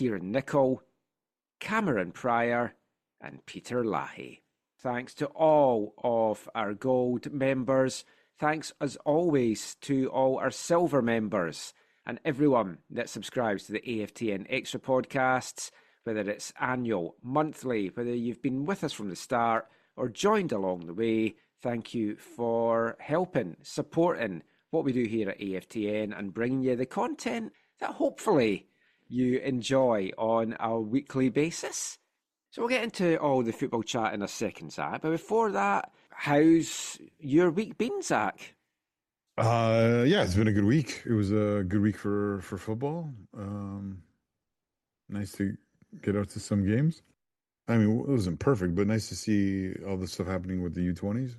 Kieran Nicol, Cameron Pryor, and Peter Lahey. Thanks to all of our gold members. Thanks, as always, to all our silver members and everyone that subscribes to the AFTN Extra podcasts, whether it's annual, monthly, whether you've been with us from the start or joined along the way. Thank you for helping, supporting what we do here at AFTN and bringing you the content that hopefully you enjoy on a weekly basis. So we'll get into all the football chat in a second, Zach. But before that, how's your week been, Zach? Yeah, it's been a good week. It was a good week for football. Nice to get out to some games. I mean, it wasn't perfect, but nice to see all the stuff happening with the U20s.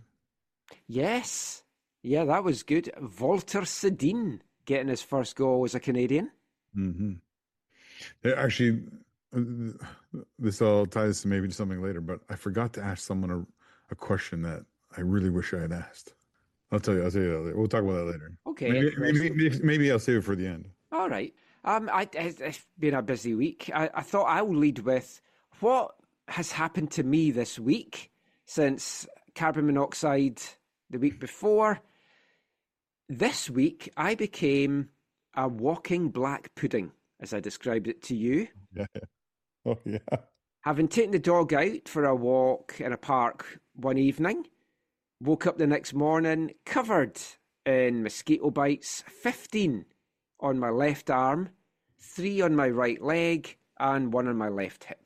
Yes. Yeah, that was good. Walter Sedin getting his first goal as a Canadian. Mm-hmm. Actually, this all ties to maybe something later, but I forgot to ask someone a question that I really wish I had asked. I'll tell you later. We'll talk about that later. Okay. Maybe I'll save it for the end. All right. It's been a busy week. I thought I'll lead with what has happened to me this week since carbon monoxide the week before. This week, I became a walking black pudding, as I described it to you. Yeah. Oh, yeah. Having taken the dog out for a walk in a park one evening, woke up the next morning covered in mosquito bites, 15 on my left arm, 3 on my right leg, and 1 on my left hip.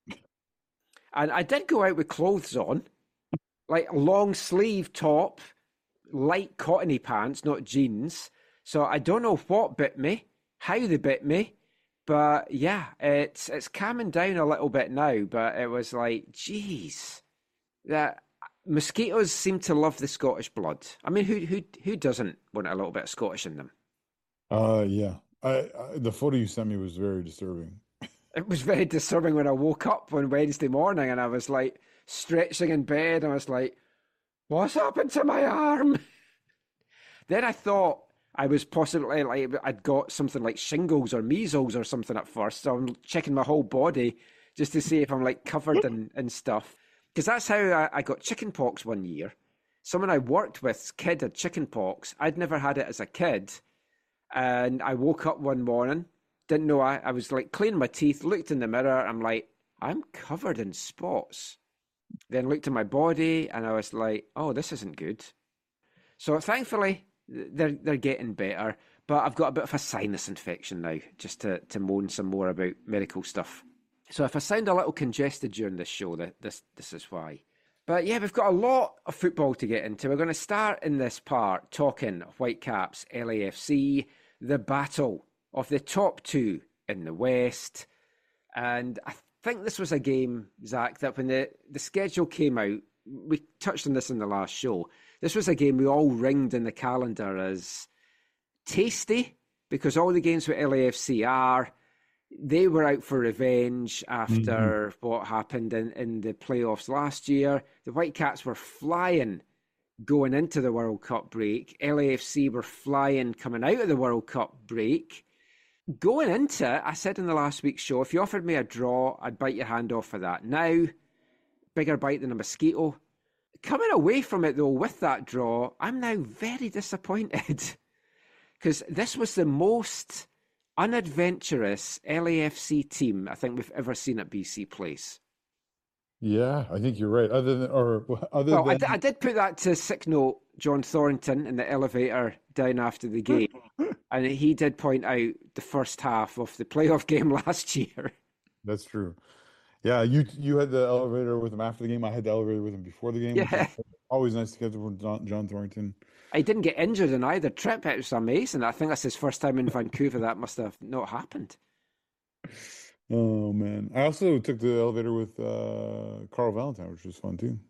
And I did go out with clothes on, like a long sleeve top, light cottony pants, not jeans. So I don't know what bit me, how they bit me, but yeah, it's calming down a little bit now. But it was like, geez, that mosquitoes seem to love the Scottish blood. I mean, who doesn't want a little bit of Scottish in them? Yeah. The photo you sent me was very disturbing. It was very disturbing when I woke up on Wednesday morning and I was like stretching in bed. And I was like, what's happened to my arm? Then I thought I was possibly like I'd got something like shingles or measles or something at first. So I'm checking my whole body just to see if I'm like covered in stuff. Because that's how I got chicken pox one year. Someone I worked with's kid had chicken pox. I'd never had it as a kid. And I woke up one morning, didn't know I was like cleaning my teeth, looked in the mirror. I'm like, I'm covered in spots. Then looked at my body and I was like, oh, this isn't good. So thankfully, they're getting better. But I've got a bit of a sinus infection now, just to moan some more about medical stuff. So if I sound a little congested during this show, this is why. But yeah, we've got a lot of football to get into. We're going to start in this part talking Whitecaps, LAFC, the battle of the top two in the West. And I think this was a game, Zach, that when the schedule came out, we touched on this in the last show. This was a game we all ringed in the calendar as tasty because all the games with LAFC they were out for revenge after what happened in the playoffs last year. The Whitecaps were flying going into the World Cup break. LAFC were flying coming out of the World Cup break. Going into it, I said in the last week's show, if you offered me a draw, I'd bite your hand off for that. Now, bigger bite than a mosquito. Coming away from it, though, with that draw, I'm now very disappointed because this was the most unadventurous LAFC team I think we've ever seen at BC Place. Yeah, I think you're right. I did put that to sick note John Thornton in the elevator down after the game, and he did point out the first half of the playoff game last year. That's true. Yeah, you had the elevator with him after the game. I had the elevator with him before the game. Yeah. Always nice to catch up with John Thornton. He didn't get injured in either trip. It was amazing. I think that's his first time in Vancouver. That must have not happened. Oh, man. I also took the elevator with Carl Valentine, which was fun, too.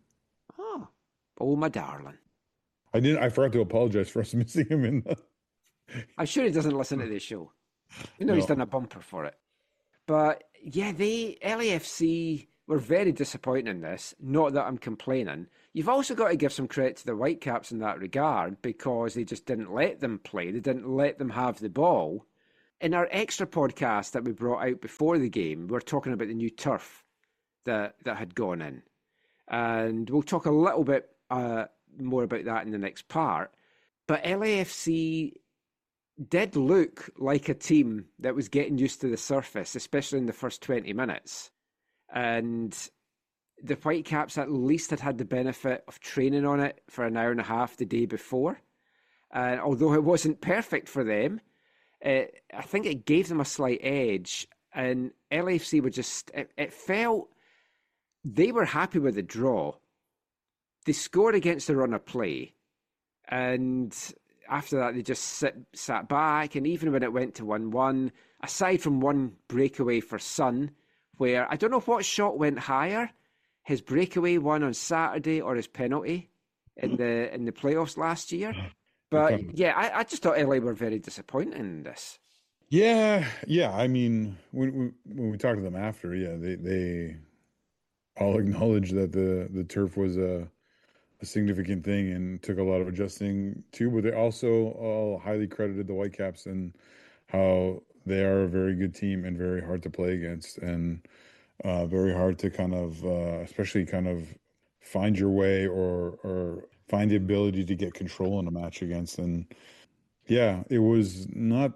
Oh, my darling. I forgot to apologize for us missing him in the... I'm sure he doesn't listen to this show. He's done a bumper for it. But, yeah, LAFC were very disappointing in this. Not that I'm complaining. You've also got to give some credit to the Whitecaps in that regard because they just didn't let them play. They didn't let them have the ball. in our extra podcast that we brought out before the game, we were talking about the new turf that had gone in. And we'll talk a little bit more about that in the next part. But LAFC did look like a team that was getting used to the surface, especially in the first 20 minutes. And the Whitecaps at least had the benefit of training on it for an hour and a half the day before. And although it wasn't perfect for them, I think it gave them a slight edge. And LAFC were just, it felt they were happy with the draw. They scored against the run of play. And after that, they just sat back. And even when it went to 1-1, aside from one breakaway for Son, where I don't know what shot went higher, his breakaway one on Saturday or his penalty in the playoffs last year. But yeah, I just thought LA were very disappointed in this. Yeah. I mean, when we talked to them after, yeah, they all acknowledged that the turf was a significant thing and took a lot of adjusting too. But they also all highly credited the Whitecaps and how they are a very good team and very hard to play against, and very hard to kind of, especially kind of find your way or find the ability to get control in a match against. And yeah, it was not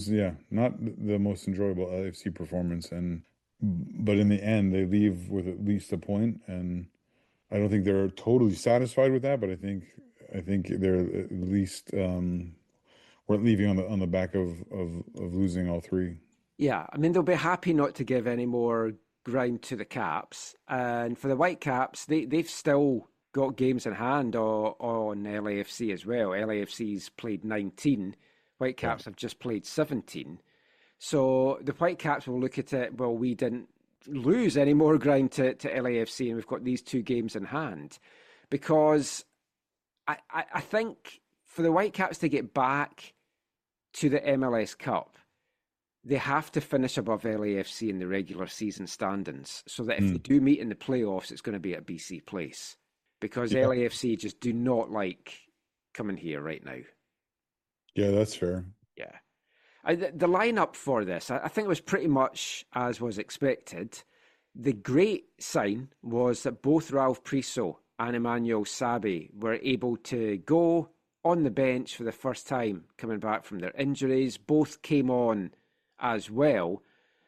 the most enjoyable LAFC performance. But in the end, they leave with at least a point, and I don't think they're totally satisfied with that, but I think they're at least we're leaving on the back of losing all three. Yeah, I mean, they'll be happy not to give any more ground to the Caps. And for the Whitecaps, they've still got games in hand on LAFC as well. LAFC's played 19. Whitecaps have just played 17. So the Whitecaps will look at it, well, we didn't lose any more ground to LAFC and we've got these two games in hand. Because I think for the Whitecaps to get back to the MLS Cup, they have to finish above LAFC in the regular season standings, so that if they do meet in the playoffs, it's going to be at BC Place, because LAFC just do not like coming here right now. Yeah, that's fair. Yeah. The lineup for this, I think it was pretty much as was expected. The great sign was that both Ralph Priso and Emmanuel Sabi were able to go on the bench for the first time coming back from their injuries. Both came on as well.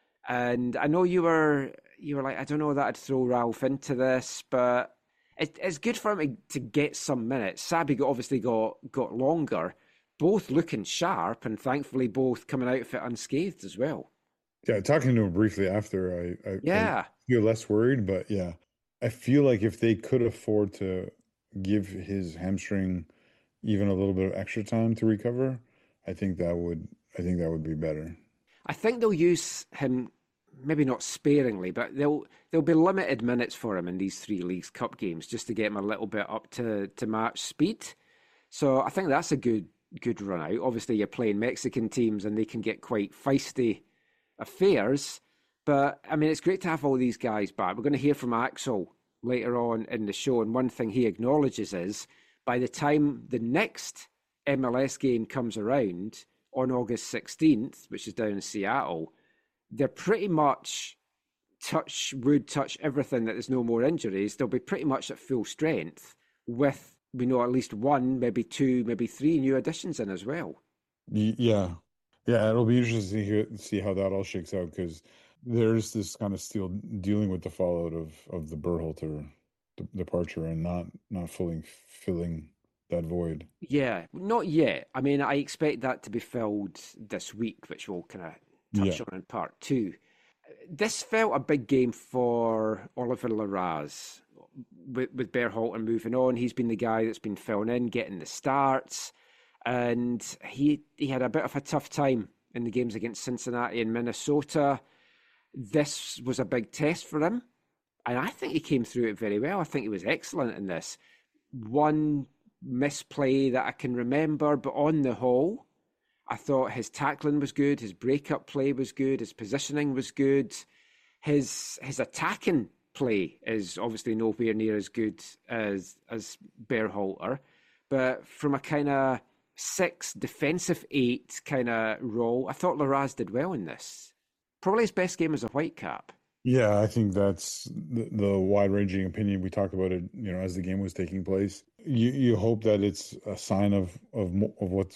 And I know you were like, I don't know that I'd throw Ralph into this, but it's good for him to get some minutes. Sabi obviously got longer, both looking sharp, and thankfully both coming out of it unscathed as well. Yeah, talking to him briefly after, I feel less worried, but yeah, I feel like if they could afford to give his hamstring even a little bit of extra time to recover, I think that would be better. I think they'll use him, maybe not sparingly, but there'll be limited minutes for him in these 3 Leagues Cup games just to get him a little bit up to match speed. So I think that's a good run out. Obviously, you're playing Mexican teams and they can get quite feisty affairs. But, I mean, it's great to have all these guys back. We're going to hear from Axel later on in the show, and one thing he acknowledges is by the time the next MLS game comes around on August 16th, which is down in Seattle, they're pretty much touch everything that there's no more injuries. They'll be pretty much at full strength with, we know, at least 1, maybe 2, maybe 3 new additions in as well. Yeah, it'll be interesting to see how that all shakes out, because there's this kind of still dealing with the fallout of the Berhalter departure and not fully filling that void. Yeah, not yet. I mean, I expect that to be filled this week, which we'll kind of touch on in part 2. This felt a big game for Oliver Larraz with Berhalter moving on. He's been the guy that's been filling in, getting the starts, and he had a bit of a tough time in the games against Cincinnati and Minnesota. This was a big test for him, and I think he came through it very well. I think he was excellent in this. One misplay that I can remember, but on the whole, I thought his tackling was good, his breakup play was good, his positioning was good, his attacking play is obviously nowhere near as good as Berhalter, but from a kind of 6, defensive 8 kind of role. I thought Larraz did well in this. Probably his best game as a Whitecap. Yeah, I think that's the wide-ranging opinion. We talked about it, as the game was taking place. You hope that it's a sign of what's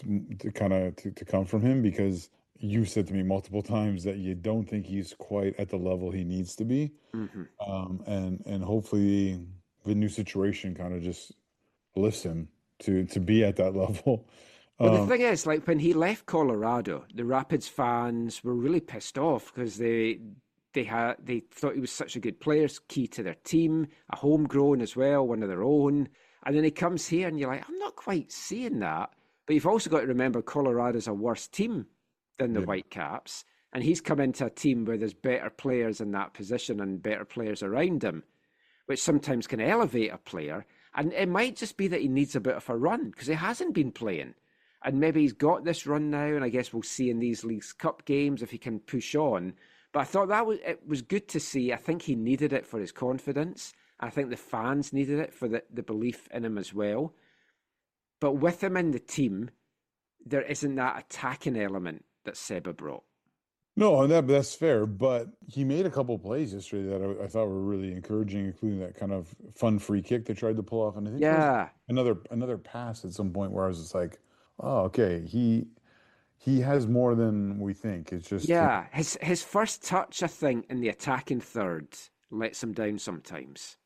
to come from him, because you said to me multiple times that you don't think he's quite at the level he needs to be. Mm-hmm. And hopefully the new situation kind of just lifts him to be at that level. Well, the thing is, like when he left Colorado, the Rapids fans were really pissed off because they thought he was such a good player, key to their team, a homegrown as well, one of their own. And then he comes here and you're like, I'm not quite seeing that. But you've also got to remember Colorado's a worse team than the Whitecaps. And he's come into a team where there's better players in that position and better players around him, which sometimes can elevate a player. And it might just be that he needs a bit of a run because he hasn't been playing. And maybe he's got this run now, and I guess we'll see in these Leagues Cup games if he can push on. But I thought it was good to see. I think he needed it for his confidence. I think the fans needed it for the belief in him as well. But with him in the team, there isn't that attacking element that Seba brought. No, that's fair. But he made a couple of plays yesterday that I thought were really encouraging, including that kind of fun free kick they tried to pull off. And I think there was another pass at some point where I was just like, oh, okay, he has more than we think. It's just his first touch, I think, in the attacking third lets him down sometimes.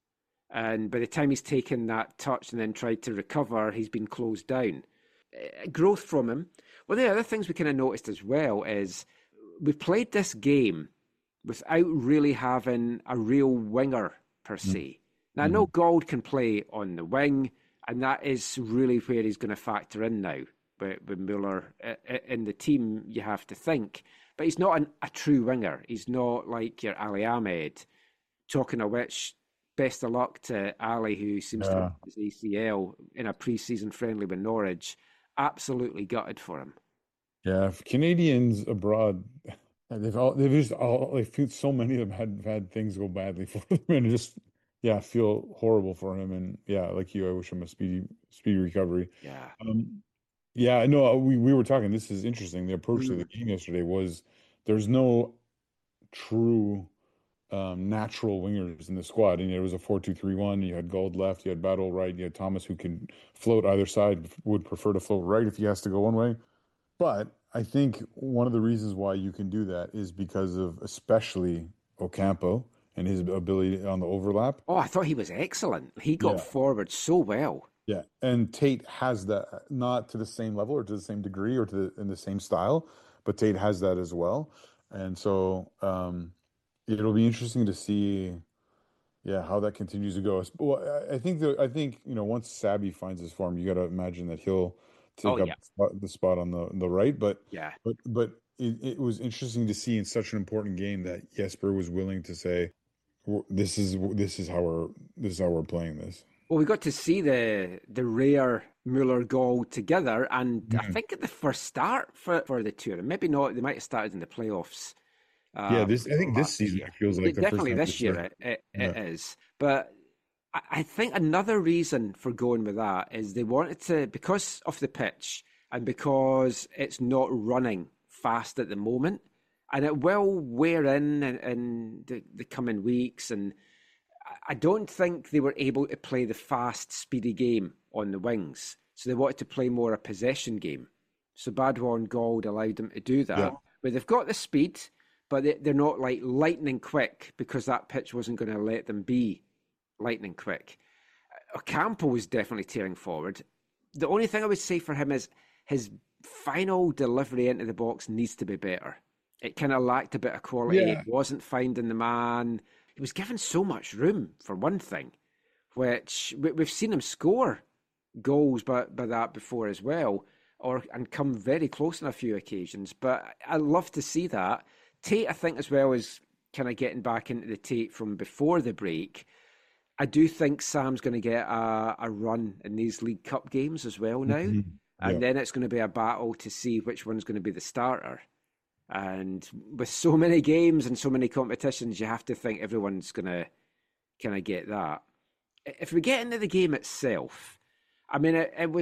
And by the time he's taken that touch and then tried to recover, he's been closed down. Growth from him. Well, the other things we kind of noticed as well is we played this game without really having a real winger per se. Now, I know Gauld can play on the wing, and that is really where he's going to factor in now. With Muller in the team, you have to think. But he's not a true winger. He's not like your Ali Ahmed. Talking of which, best of luck to Ali, who seems to have his ACL in a pre-season friendly with Norwich. Absolutely gutted for him. Yeah, Canadians abroad, so many of them had things go badly for them, and just feel horrible for him. And like you, I wish him a speedy recovery. Yeah. Yeah, no, we were talking. This is interesting. The approach to the game yesterday was there's no true natural wingers in the squad. And it was a 4-2-3-1. You had Gauld left, you had Battle right, you had Thomas who can float either side, would prefer to float right if he has to go one way. But I think one of the reasons why you can do that is because of especially Ocampo and his ability on the overlap. Oh, I thought he was excellent. He got forward so well. Yeah, and Tate has that, not to the same level or to the same degree or in the same style, but Tate has that as well. And so it'll be interesting to see, how that continues to go. Well, I think once Sabby finds his form, you got to imagine that he'll take up the spot on the right. But it was interesting to see in such an important game that Jesper was willing to say, this is how we're playing this. Well, we got to see the rare Muller goal together, and I think at the first start for the two, maybe not. They might have started in the playoffs. I think this season it feels like definitely this year it is. But I think another reason for going with that is they wanted to, because of the pitch and because it's not running fast at the moment, and it will wear in the coming weeks. And I don't think they were able to play the fast, speedy game on the wings. So they wanted to play more a possession game. So Badwa and Gauld allowed them to do that. Yeah. But they've got the speed, but they're not like lightning quick because that pitch wasn't going to let them be lightning quick. Ocampo was definitely tearing forward. The only thing I would say for him is his final delivery into the box needs to be better. It kind of lacked a bit of quality. It wasn't finding the man. He was given so much room, for one thing, which we've seen him score goals by that before as well, and come very close on a few occasions. But I love to see that. Tate, I think, as well, is kind of getting back into the Tate from before the break. I do think Sam's going to get a run in these League Cup games as well now. Mm-hmm. And then it's going to be a battle to see which one's going to be the starter. And with so many games and so many competitions, you have to think everyone's going to kind of get that. If we get into the game itself, I mean, it was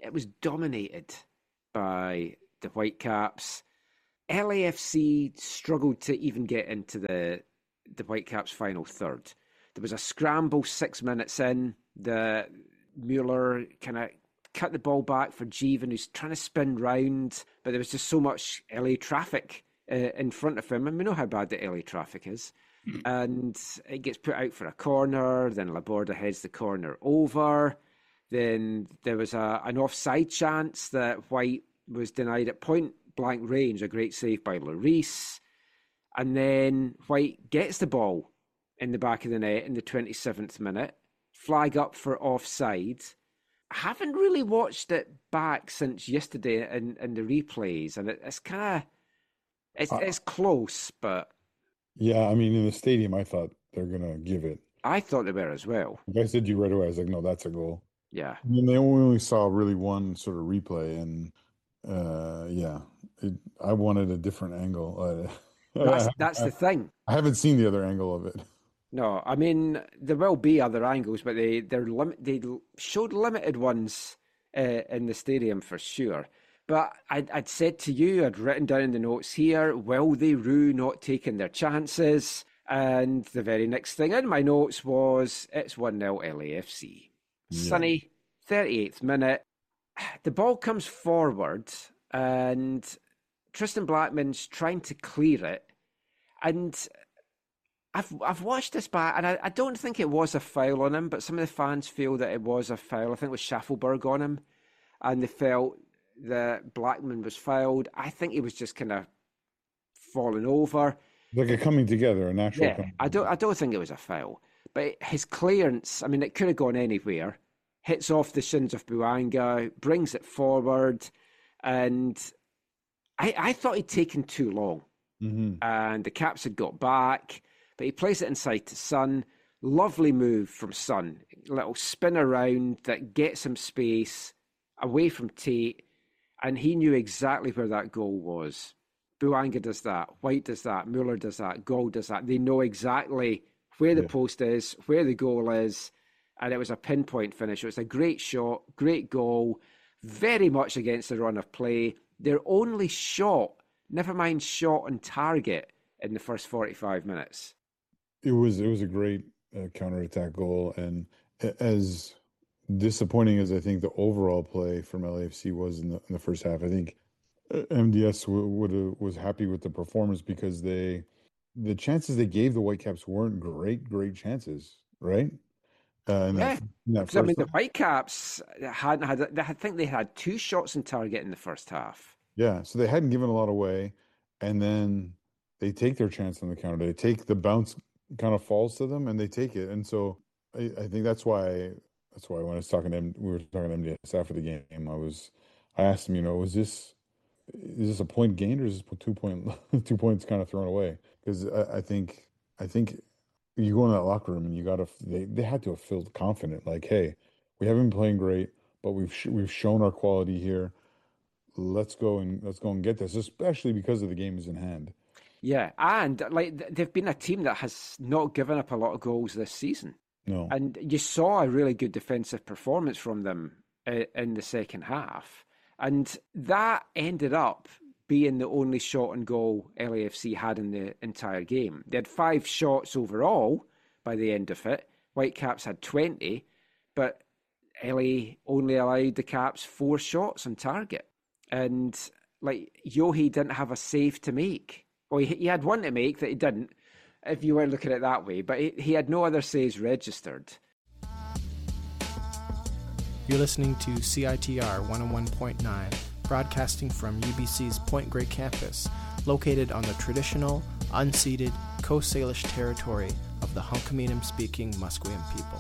it was dominated by the Whitecaps. LAFC struggled to even get into the Whitecaps' final third. There was a scramble 6 minutes in. The Mueller kind of cut the ball back for Jeevan, who's trying to spin round, but there was just so much LA traffic in front of him. And we know how bad the LA traffic is. And it gets put out for a corner. Then Laborda heads the corner over. Then there was an offside chance that White was denied at point blank range, a great save by Lloris. And then White gets the ball in the back of the net in the 27th minute, flag up for offside. I haven't really watched it back since yesterday in the replays, and it's kind of, it's close, but... Yeah, I mean, in the stadium, I thought they're going to give it. I thought they were as well. Like I said to you right away, I was like, no, that's a goal. Yeah. I mean, they only saw really one sort of replay, and I wanted a different angle. That's the thing. I haven't seen the other angle of it. No, I mean, there will be other angles, but they showed limited ones in the stadium for sure. But I'd said to you, I'd written down in the notes here, will they rue not taking their chances? And the very next thing in my notes was, it's 1-0 LAFC. Yeah. Sunny, 38th minute. The ball comes forward and Tristan Blackman's trying to clear it. And I've watched this back, and I don't think it was a foul on him, but some of the fans feel that it was a foul. I think it was Schaffelberg on him, and they felt that Blackman was fouled. I think he was just kind of falling over. Like a coming together, a natural. Yeah, I don't think it was a foul. But his clearance, I mean, it could have gone anywhere. Hits off the shins of Bouanga, brings it forward, and I thought he'd taken too long. Mm-hmm. And the Caps had got back, but he plays it inside to Son. Lovely move from Son. Little spin around that gets him space away from Tate, and he knew exactly where that goal was. Bouanga does that, White does that, Mueller does that, Goal does that. They know exactly where the post is, where the goal is, and it was a pinpoint finish. It was a great shot, great goal, very much against the run of play. Their only shot, never mind shot on target, in the first 45 minutes. It was a great counterattack goal, and as disappointing as I think the overall play from LAFC was in the first half, I think MDS was happy with the performance because the chances they gave the Whitecaps weren't great chances, right? The Whitecaps hadn't had. I think they had 2 shots on target in the first half. Yeah, so they hadn't given a lot away, and then they take their chance on the counter. They take the bounce, kind of falls to them, and they take it. And so I think that's why when I was talking to him, we were talking to MDS after the game. I asked him, is this a point gained or is this 2 points kind of thrown away? Because I think you go in that locker room and they had to have felt confident, like, hey, we haven't been playing great, but we've shown our quality here. Let's go and get this, especially because of the game is in hand. Yeah, and they've been a team that has not given up a lot of goals this season. No, and you saw a really good defensive performance from them in the second half, and that ended up being the only shot on goal LAFC had in the entire game. They had 5 shots overall by the end of it. Whitecaps had 20, but LA only allowed the Caps 4 shots on target. And Yohe didn't have a save to make. Well, he had one to make that he didn't, if you were looking at it that way, but he had no other saves registered. You're listening to CITR 101.9, broadcasting from UBC's Point Grey campus, located on the traditional, unceded Coast Salish territory of the Hunkaminam-speaking Musqueam people.